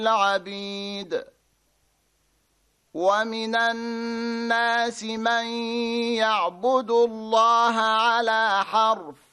العبيد ومن الناس من يعبد الله على حرف